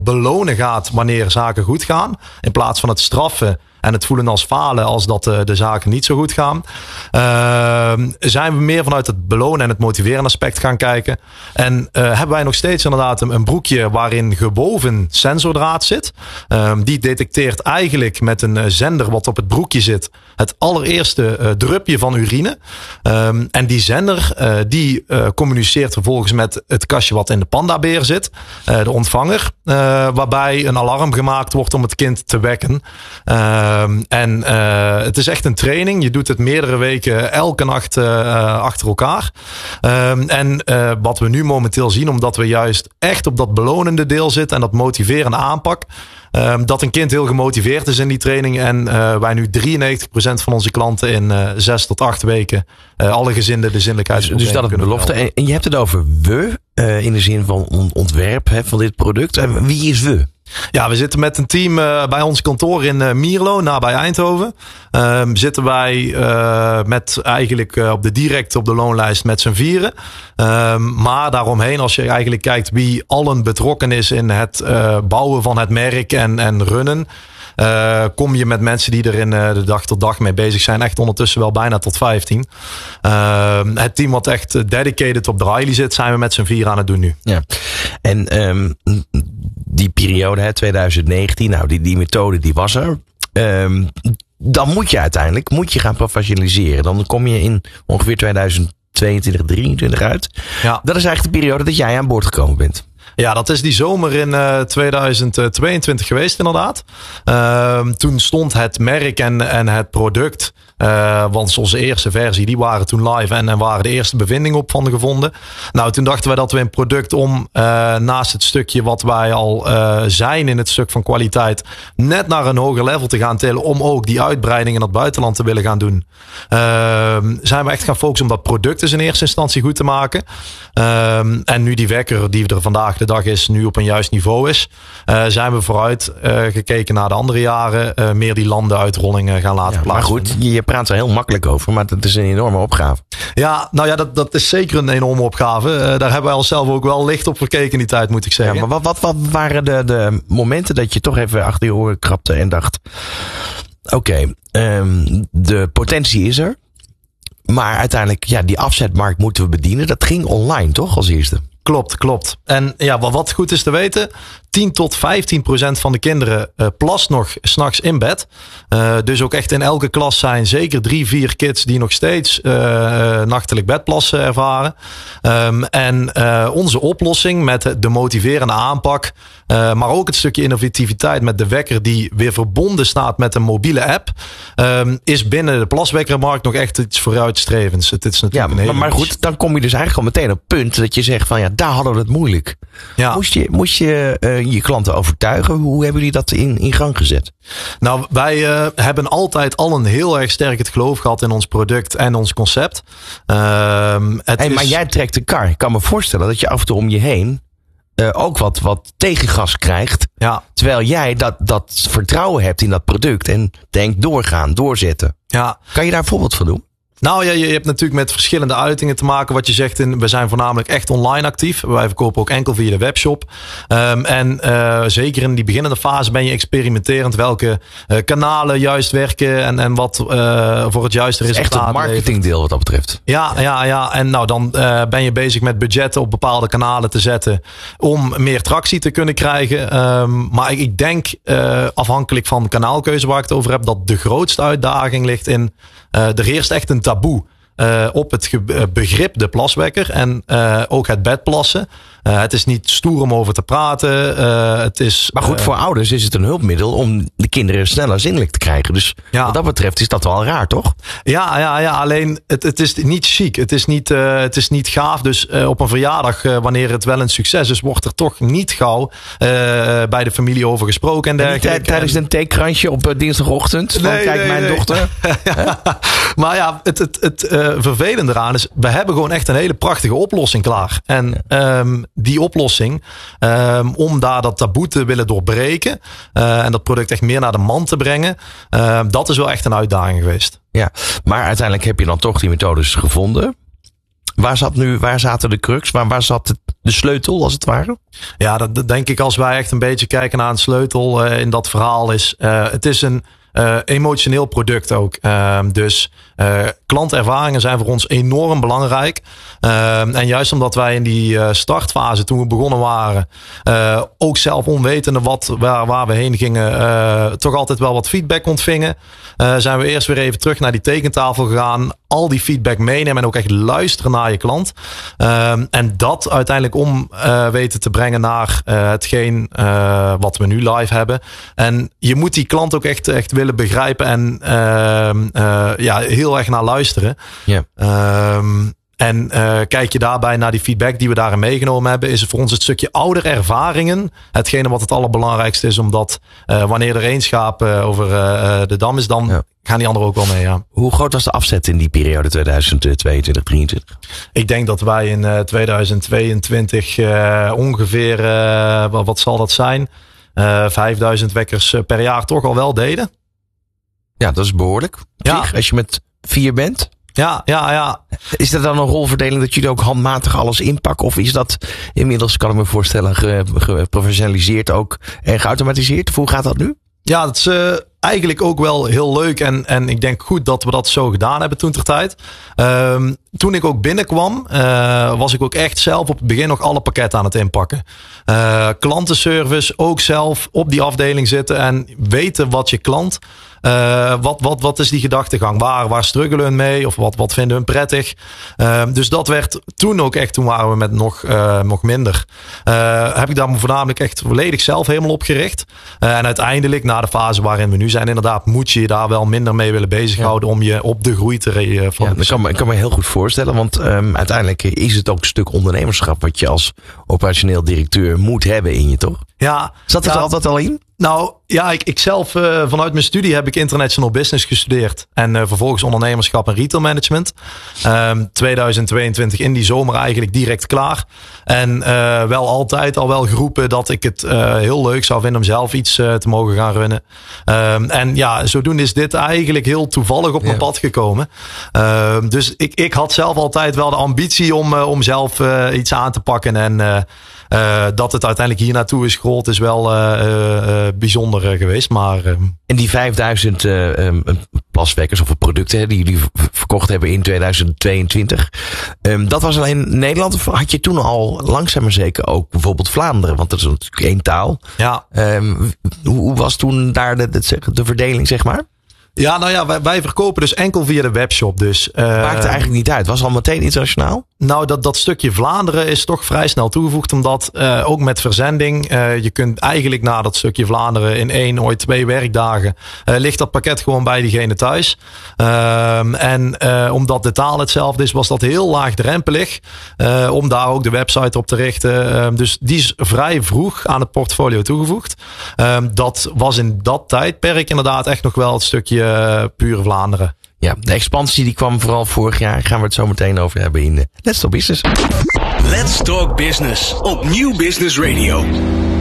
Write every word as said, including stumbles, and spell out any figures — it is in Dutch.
belonen gaat wanneer zaken goed gaan. In plaats van het straffen en het voelen als falen als dat de, de zaken niet zo goed gaan. Uh, zijn we meer vanuit het belonen en het motiveren aspect gaan kijken. En uh, hebben wij nog steeds inderdaad een, een broekje waarin gewoven sensordraad zit. Uh, die detecteert eigenlijk met een uh, zender wat op het broekje zit het allereerste uh, drupje van urine. Uh, en die zender uh, die uh, communiceert vervolgens met het kastje wat in de pandabeer zit. Uh, de ontvanger. Uh, waarbij een alarm gemaakt wordt om het kind te wekken. Uh, Um, en uh, het is echt een training. Je doet het meerdere weken elke nacht uh, achter elkaar. Um, en uh, wat we nu momenteel zien, omdat we juist echt op dat belonende deel zitten en dat motiverende aanpak. Um, dat een kind heel gemotiveerd is in die training. En uh, wij nu drieënnegentig procent van onze klanten in uh, zes tot acht weken uh, alle gezinnen de zinnelijkheid. Dus, dus dat is een belofte. En, en je hebt het over we, uh, in de zin van ontwerp hè, van dit product. En wie is we? Ja, we zitten met een team uh, bij ons kantoor in uh, Mierlo, nabij Eindhoven. Uh, zitten wij uh, met eigenlijk uh, op de direct op de loonlijst met z'n vieren. Uh, maar daaromheen, als je eigenlijk kijkt wie allen betrokken is in het uh, bouwen van het merk en, en runnen. Uh, kom je met mensen die er in uh, de dag tot dag mee bezig zijn. Echt ondertussen wel bijna tot vijftien. Uh, het team wat echt dedicated op de Riley zit, zijn we met z'n vier aan het doen nu. Ja. En um, die periode, hè, twintig negentien, nou die, die methode die was er. Um, dan moet je uiteindelijk moet je gaan professionaliseren. Dan kom je in ongeveer twintig tweeëntwintig, drieëntwintig uit. Ja. Dat is eigenlijk de periode dat jij aan boord gekomen bent. Ja, dat is die zomer in uh, twintig tweeëntwintig geweest inderdaad. Uh, toen stond het merk en, en het product, uh, want onze eerste versie, die waren toen live en er waren de eerste bevindingen op van gevonden. Nou, toen dachten wij dat we een product om uh, naast het stukje wat wij al uh, zijn in het stuk van kwaliteit, net naar een hoger level te gaan tillen om ook die uitbreiding in het buitenland te willen gaan doen. Uh, zijn we echt gaan focussen om dat product dus in eerste instantie goed te maken. Uh, en nu die wekker die we er vandaag de dag is, nu op een juist niveau is, uh, zijn we vooruit uh, gekeken naar de andere jaren, uh, meer die landenuitrollingen gaan laten ja, plaatsvinden. Maar goed, je praat er heel makkelijk over, maar dat is een enorme opgave. Ja, nou ja, dat, dat is zeker een enorme opgave. Uh, daar hebben wij onszelf ook wel licht op gekeken in die tijd, moet ik zeggen. Ja, maar wat, wat, wat waren de, de momenten dat je toch even achter je oren krapte en dacht, oké, okay, um, de potentie is er, maar uiteindelijk, ja, die afzetmarkt moeten we bedienen. Dat ging online, toch, als eerste? Klopt, klopt. En ja, wat goed is te weten, tien tot vijftien procent van de kinderen uh, plast nog 's nachts in bed. Uh, dus ook echt in elke klas zijn zeker drie, vier kids die nog steeds uh, nachtelijk bedplassen ervaren. Um, en uh, onze oplossing met de motiverende aanpak, uh, maar ook het stukje innovativiteit met de wekker die weer verbonden staat met een mobiele app, um, is binnen de plaswekkermarkt nog echt iets vooruitstrevends. Het is natuurlijk ja, een hele maar, maar goed, dan kom je dus eigenlijk al meteen op het punt dat je zegt van ja, daar hadden we het moeilijk. Ja. Moest je, moest je uh, je klanten overtuigen? Hoe hebben jullie dat in, in gang gezet? Nou, wij uh, hebben altijd al een heel erg sterk het geloof gehad in ons product en ons concept. Uh, het hey, is... Maar jij trekt de kar. Ik kan me voorstellen dat je af en toe om je heen uh, ook wat, wat tegengas krijgt. Ja. Terwijl jij dat, dat vertrouwen hebt in dat product en denkt doorgaan, doorzetten. Ja. Kan je daar een voorbeeld van doen? Nou ja, je hebt natuurlijk met verschillende uitingen te maken. Wat je zegt, in, we zijn voornamelijk echt online actief. Wij verkopen ook enkel via de webshop. Um, en uh, zeker in die beginnende fase ben je experimenterend welke uh, kanalen juist werken en, en wat uh, voor het juiste resultaat. Echt het marketingdeel wat dat betreft. Ja, ja, ja. En nou dan uh, ben je bezig met budgetten op bepaalde kanalen te zetten om meer tractie te kunnen krijgen. Um, maar ik, ik denk, uh, afhankelijk van de kanaalkeuze waar ik het over heb, dat de grootste uitdaging ligt in uh, er heerst echt een taboe uh, op het ge- begrip de plaswekker en uh, ook het bedplassen. Uh, het is niet stoer om over te praten. Uh, het is, maar goed, uh, voor ouders is het een hulpmiddel om de kinderen sneller zinnelijk te krijgen. Dus ja. Wat dat betreft is dat wel raar, toch? Ja, ja, ja. Alleen het, het is niet chic. Het is niet, uh, het is niet gaaf. Dus uh, op een verjaardag, uh, wanneer het wel een succes is, wordt er toch niet gauw uh, bij de familie over gesproken en dergelijke. En tijdens een theekransje op uh, dinsdagochtend. Van, nee, kijk, nee, mijn nee. dochter. ja. Maar ja, het, het, het uh, vervelende eraan is, we hebben gewoon echt een hele prachtige oplossing klaar. En um, die oplossing, um, om daar dat taboe te willen doorbreken uh, en dat product echt meer naar de man te brengen, uh, dat is wel echt een uitdaging geweest. Ja, maar uiteindelijk heb je dan toch die methodes gevonden. Waar zat nu, waar zaten de crux? Waar, waar zat het, de sleutel als het ware? Ja, dat, dat denk ik als wij echt een beetje kijken naar een sleutel uh, in dat verhaal is. Uh, het is een uh, emotioneel product ook. Uh, dus uh, klantervaringen zijn voor ons enorm belangrijk. Uh, en juist omdat wij in die uh, startfase toen we begonnen waren, uh, ook zelf onwetende wat, waar, waar we heen gingen, uh, toch altijd wel wat feedback ontvingen. Uh, zijn we eerst weer even terug naar die tekentafel gegaan. Al die feedback meenemen en ook echt luisteren naar je klant. Uh, en dat uiteindelijk om uh, weten te brengen naar uh, hetgeen uh, wat we nu live hebben. En je moet die klant ook echt, echt willen begrijpen en uh, uh, ja, heel erg naar luisteren. Ja. Uh, En uh, kijk je daarbij naar die feedback die we daarin meegenomen hebben, is het voor ons het stukje ouderervaringen hetgene wat het allerbelangrijkste is. Omdat uh, wanneer er één schaap uh, over uh, de dam is, dan ja. gaan die anderen ook wel mee. Ja. Hoe groot was de afzet in die periode tweeduizend tweeëntwintig, drieëntwintig? Ik denk dat wij in uh, tweeduizend tweeëntwintig uh, ongeveer, uh, wat, wat zal dat zijn, uh, vijfduizend wekkers per jaar toch al wel deden. Ja, dat is behoorlijk. Ja. Als je met vier bent. Ja, ja, ja. Is er dan een rolverdeling dat jullie ook handmatig alles inpakken? Of is dat inmiddels, kan ik me voorstellen, geprofessionaliseerd ook en geautomatiseerd? Of hoe gaat dat nu? Ja, dat is uh, eigenlijk ook wel heel leuk. En, en ik denk goed dat we dat zo gedaan hebben toen ter tijd. Um, toen ik ook binnenkwam, uh, was ik ook echt zelf op het begin nog alle pakketten aan het inpakken. Uh, klantenservice, ook zelf op die afdeling zitten en weten wat je klant... Uh, wat, wat, wat is die gedachtegang? Waar, waar struggelen hun mee? Of wat, wat vinden hun prettig? Uh, dus dat werd toen ook echt, toen waren we met nog, uh, nog minder. Uh, heb ik daar voornamelijk echt volledig zelf helemaal op gericht. Uh, en uiteindelijk, na de fase waarin we nu zijn, inderdaad, moet je je daar wel minder mee willen bezighouden ja. om je op de groei te uh, ja, dat kan me, ik kan me heel goed voorstellen, want um, uiteindelijk is het ook een stuk ondernemerschap wat je als operationeel directeur moet hebben in je, toch? Ja. Zat er ja. altijd al in? Nou ja, ik, ik zelf uh, vanuit mijn studie heb ik international business gestudeerd. En uh, vervolgens ondernemerschap en retail management. Um, tweeduizend tweeëntwintig in die zomer eigenlijk direct klaar. En uh, wel altijd al wel geroepen dat ik het uh, heel leuk zou vinden om zelf iets uh, te mogen gaan runnen. Um, en ja, zodoende is dit eigenlijk heel toevallig op mijn ja. pad gekomen. Um, dus ik, ik had zelf altijd wel de ambitie om, uh, om zelf uh, iets aan te pakken. En uh, uh, dat het uiteindelijk hier naartoe is gerold is wel uh, uh, bijzonder uh, geweest. Maar, uh, en die vijfduizend uh, um, plaswekkers of producten hè, die jullie verkocht hebben in tweeduizend tweeëntwintig. Um, dat was alleen Nederland. Of had je toen al langzaam maar zeker ook bijvoorbeeld Vlaanderen? Want dat is natuurlijk één taal. Ja. Um, hoe was toen daar de, de, de verdeling, zeg maar? Ja, nou ja, wij, wij verkopen dus enkel via de webshop. Dus, uh, maakte eigenlijk niet uit. Was het al meteen internationaal? Nou, dat, dat stukje Vlaanderen is toch vrij snel toegevoegd. Omdat uh, ook met verzending, uh, je kunt eigenlijk na dat stukje Vlaanderen in één, ooit twee werkdagen, uh, ligt dat pakket gewoon bij diegene thuis. Uh, en uh, omdat de taal hetzelfde is, was dat heel laagdrempelig. Uh, om daar ook de website op te richten. Uh, dus die is vrij vroeg aan het portfolio toegevoegd. Uh, dat was in dat tijdperk inderdaad echt nog wel het stukje uh, pure Vlaanderen. Ja, de expansie die kwam vooral vorig jaar. Gaan we het zo meteen over hebben in Let's Talk Business. Let's Talk Business op Nieuw Business Radio.